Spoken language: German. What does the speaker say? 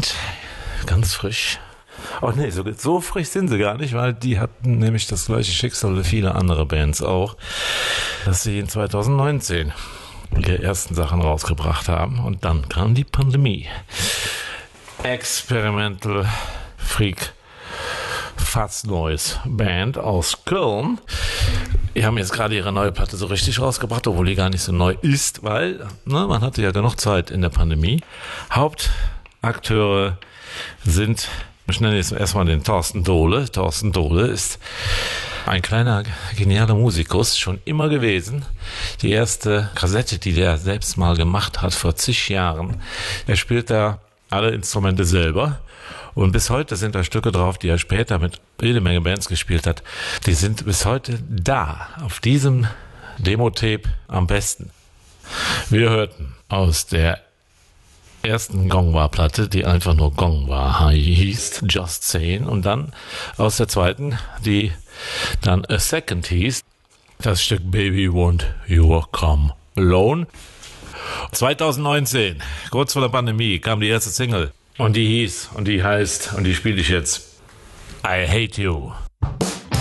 Band, ganz frisch. Oh nee, so frisch sind sie gar nicht, weil die hatten nämlich das gleiche Schicksal wie viele andere Bands auch, dass sie in 2019 ihre ersten Sachen rausgebracht haben und dann kam die Pandemie. Experimental Freak Fast Noise Band aus Köln. Die haben jetzt gerade ihre neue Platte so richtig rausgebracht, obwohl die gar nicht so neu ist, weil man hatte ja genug Zeit in der Pandemie. Hauptakteure sind, ich nenne jetzt erstmal den Thorsten Dohle. Thorsten Dohle ist ein kleiner, genialer Musikus, schon immer gewesen. Die erste Kassette, die der selbst mal gemacht hat, vor zig Jahren. Er spielt da alle Instrumente selber. Und bis heute sind da Stücke drauf, die er später mit jede Menge Bands gespielt hat. Die sind bis heute da, auf diesem Demo-Tape am besten. Wir hörten aus der ersten Gongwa-Platte, die einfach nur Gongwa hieß, Just Saying, und dann aus der zweiten, die dann A Second hieß, das Stück Baby Won't You Come Alone. 2019, kurz vor der Pandemie, kam die erste Single und die hieß und die heißt und die spiele ich jetzt I Hate You.